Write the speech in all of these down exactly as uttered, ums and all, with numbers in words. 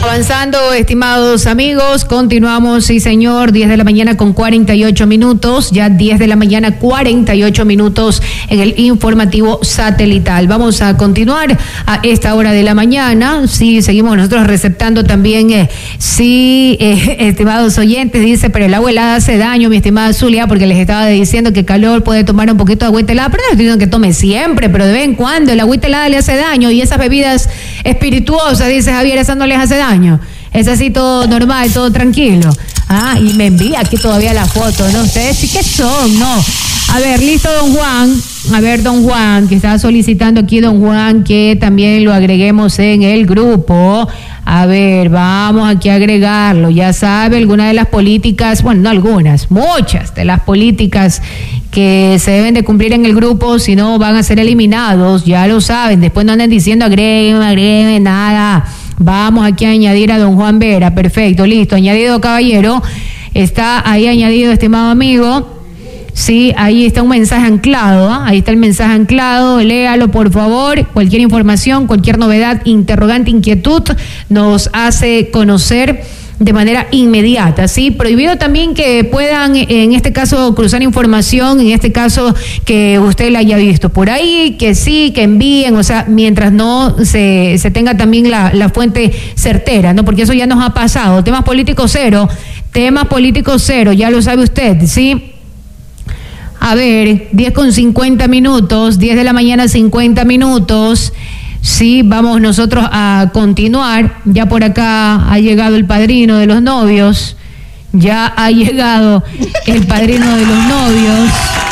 Avanzando, estimados amigos, continuamos, sí señor, diez de la mañana con cuarenta y ocho minutos, ya diez de la mañana cuarenta y ocho minutos en el informativo satelital. Vamos a continuar a esta hora de la mañana, sí, seguimos nosotros receptando también, eh, sí, eh, estimados oyentes, dice, pero el agua helada hace daño, mi estimada Zulia, porque les estaba diciendo que calor puede tomar un poquito de agüita helada, pero no estoy diciendo que tome siempre, pero de vez en cuando el agüita helada le hace daño, y esas bebidas espirituosas, dice Javier, esas no les hace daño. Es así todo normal, todo tranquilo. Ah, y me envía aquí todavía la foto, no sé, sí que son, no. A ver, listo, don Juan. A ver, don Juan, que está solicitando aquí don Juan que también lo agreguemos en el grupo. A ver, vamos aquí a agregarlo. Ya sabe, algunas de las políticas, bueno, no algunas, muchas de las políticas que se deben de cumplir en el grupo, si no van a ser eliminados, ya lo saben. Después no anden diciendo agreguen, agreguen, nada. Vamos aquí a añadir a don Juan Vera, perfecto, listo, añadido caballero, está ahí añadido, estimado amigo, sí, ahí está un mensaje anclado, ¿eh? Ahí está el mensaje anclado, léalo por favor, cualquier información, cualquier novedad, interrogante, inquietud, nos hace conocer de manera inmediata, ¿sí? Prohibido también que puedan, en este caso, cruzar información, en este caso, que usted la haya visto por ahí, que sí, que envíen, o sea, mientras no se, se tenga también la, la fuente certera, ¿no? Porque eso ya nos ha pasado. Temas políticos cero, temas políticos cero, ya lo sabe usted, ¿sí? A ver, diez con cincuenta minutos, diez de la mañana, cincuenta minutos. Sí, vamos nosotros a continuar. Ya por acá ha llegado el padrino de los novios. Ya ha llegado el padrino de los novios.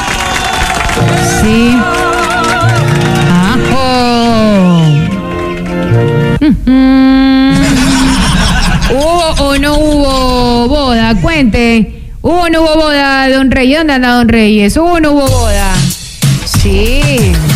Sí. ¡Ajo! Uh-huh. ¿Hubo o no hubo boda? Cuente. ¿Hubo o no hubo boda, don Reyes? ¿Dónde anda don Reyes? ¿Hubo o no hubo boda? Sí.